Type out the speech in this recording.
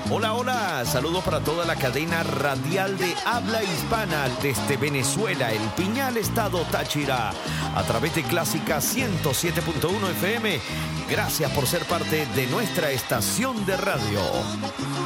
Hola, hola, saludos para toda la cadena radial de habla hispana desde Venezuela, El Piñal, estado Táchira, a través de Clásica 107.1 FM. Gracias por ser parte de nuestra estación de radio.